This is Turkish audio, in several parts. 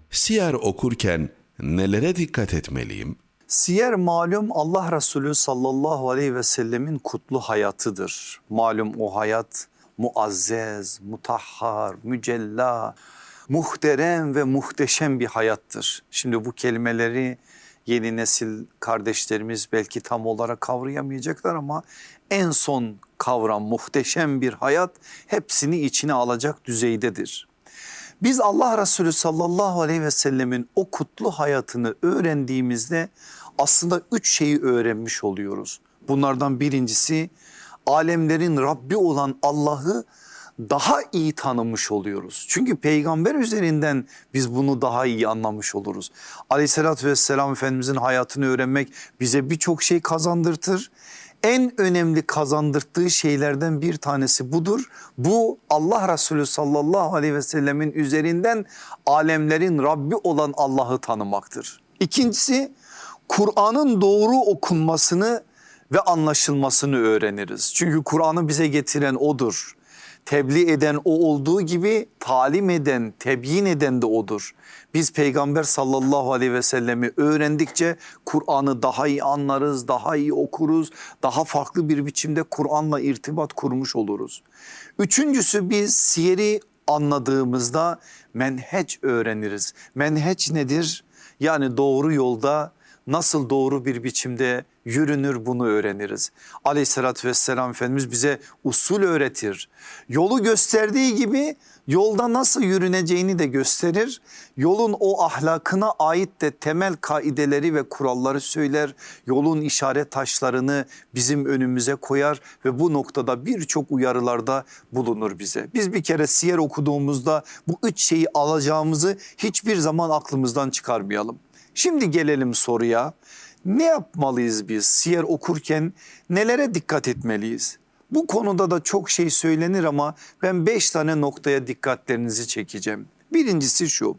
Siyer okurken nelere dikkat etmeliyim? Siyer malum Allah Resulü sallallahu aleyhi ve sellemin kutlu hayatıdır. Malum o hayat muazzez, mutahhar, mücella, muhterem ve muhteşem bir hayattır. Şimdi bu kelimeleri yeni nesil kardeşlerimiz belki tam olarak kavrayamayacaklar ama en son kavram muhteşem bir hayat hepsini içine alacak düzeydedir. Biz Allah Resulü sallallahu aleyhi ve sellemin o kutlu hayatını öğrendiğimizde aslında 3 şeyi öğrenmiş oluyoruz. Bunlardan birincisi alemlerin Rabbi olan Allah'ı daha iyi tanımış oluyoruz. Çünkü peygamber üzerinden biz bunu daha iyi anlamış oluruz. Aleyhissalatü vesselam Efendimizin hayatını öğrenmek bize birçok şey kazandırtır. En önemli kazandırttığı şeylerden bir tanesi budur. Bu Allah Resulü sallallahu aleyhi ve sellemin üzerinden alemlerin Rabbi olan Allah'ı tanımaktır. İkincisi Kur'an'ın doğru okunmasını ve anlaşılmasını öğreniriz. Çünkü Kur'an'ı bize getiren odur. Tebliğ eden o olduğu gibi talim eden, tebyin eden de odur. Biz Peygamber sallallahu aleyhi ve sellemi öğrendikçe Kur'an'ı daha iyi anlarız, daha iyi okuruz, daha farklı bir biçimde Kur'an'la irtibat kurmuş oluruz. Üçüncüsü biz siyeri anladığımızda menheç öğreniriz. Menheç nedir? Yani doğru yolda nasıl doğru bir biçimde yürünür bunu öğreniriz. Aleyhissalatü vesselam Efendimiz bize usul öğretir. Yolu gösterdiği gibi yolda nasıl yürüneceğini de gösterir. Yolun o ahlakına ait de temel kaideleri ve kuralları söyler. Yolun işaret taşlarını bizim önümüze koyar ve bu noktada birçok uyarılarda bulunur bize. Biz bir kere siyer okuduğumuzda bu 3 şeyi alacağımızı hiçbir zaman aklımızdan çıkarmayalım. Şimdi gelelim soruya. Ne yapmalıyız biz siyer okurken, nelere dikkat etmeliyiz? Bu konuda da çok şey söylenir ama ben 5 tane noktaya dikkatlerinizi çekeceğim. Birincisi şu: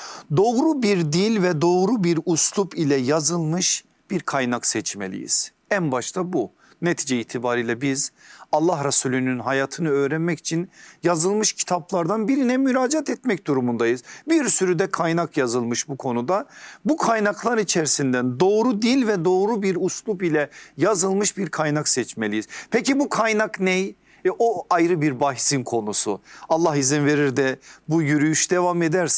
doğru bir dil ve doğru bir üslup ile yazılmış bir kaynak seçmeliyiz. En başta bu. Netice itibariyle biz Allah Resulü'nün hayatını öğrenmek için yazılmış kitaplardan birine müracaat etmek durumundayız. Bir sürü de kaynak yazılmış bu konuda. Bu kaynaklar içerisinden doğru dil ve doğru bir üslup ile yazılmış bir kaynak seçmeliyiz. Peki bu kaynak ne? O ayrı bir bahsin konusu. Allah izin verir de bu yürüyüş devam ederse